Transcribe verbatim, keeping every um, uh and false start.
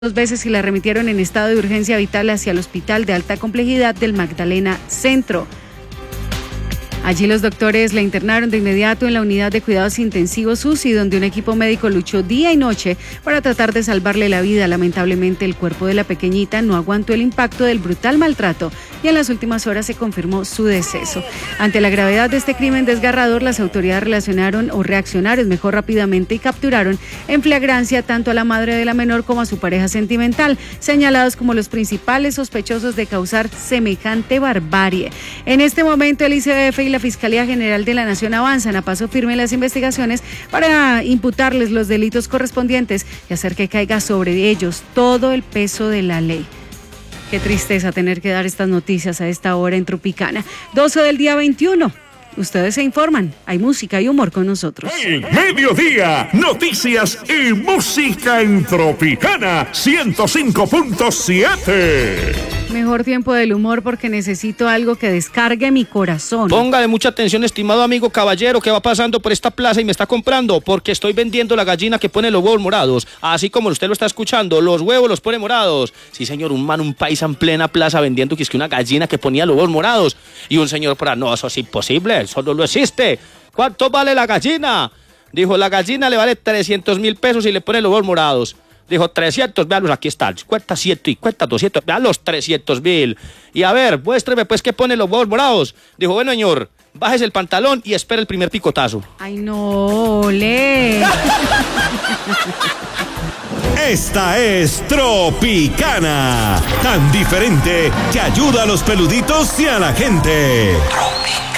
dos veces y la remitieron en estado de urgencia vital hacia el hospital de alta complejidad del Magdalena Centro. Allí los doctores la internaron de inmediato en la unidad de cuidados intensivos U C I, donde un equipo médico luchó día y noche para tratar de salvarle la vida. Lamentablemente, el cuerpo de la pequeñita no aguantó el impacto del brutal maltrato y en las últimas horas se confirmó su deceso. Ante la gravedad de este crimen desgarrador, las autoridades relacionaron o reaccionaron mejor rápidamente y capturaron en flagrancia tanto a la madre de la menor como a su pareja sentimental, señalados como los principales sospechosos de causar semejante barbarie. En este momento, el I C B F y la Fiscalía General de la Nación avanzan a paso firme en las investigaciones para imputarles los delitos correspondientes y hacer que caiga sobre ellos todo el peso de la ley. Qué tristeza tener que dar estas noticias a esta hora en Tropicana. doce del día veintiuno. Ustedes se informan, hay música y humor con nosotros. Hey, mediodía, noticias y música en Tropicana ciento cinco punto siete. Mejor tiempo del humor porque necesito algo que descargue mi corazón. Póngale mucha atención, estimado amigo caballero que va pasando por esta plaza y me está comprando, porque estoy vendiendo la gallina que pone los huevos morados. Así como usted lo está escuchando, los huevos los pone morados. Sí, señor, un man, un paisa en plena plaza vendiendo que es que una gallina que ponía los huevos morados. Y un señor por ahí, no, eso es imposible, eso no lo existe. ¿Cuánto vale la gallina? Dijo, la gallina le vale trescientos mil pesos y le pone los huevos morados. Dijo, trescientos, veanlos, aquí están, cincuenta, ciento y cincuenta, doscientos, vean los trescientos mil. Y a ver, muéstreme pues que pone los huevos morados. Dijo, bueno, señor, bájese el pantalón y espere el primer picotazo. Ay, no, le. Esta es Tropicana, tan diferente que ayuda a los peluditos y a la gente. Tropicana.